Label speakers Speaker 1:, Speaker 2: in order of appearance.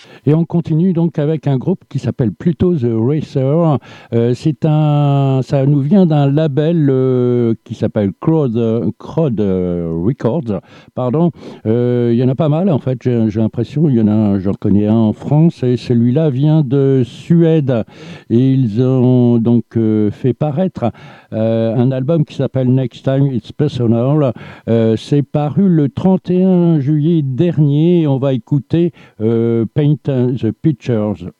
Speaker 1: Et on continue donc avec un groupe qui s'appelle plutôt The Racer. Ça nous vient d'un label qui s'appelle Crowd Records. Pardon. Il y en a pas mal en fait. J'ai l'impression. Il y en a. J'en connais un en France et celui-là vient de Suède. Et ils ont donc fait paraître un album qui s'appelle Next Time It's Personal. C'est paru le 31 juillet dernier. On va écouter Paint the Pictures.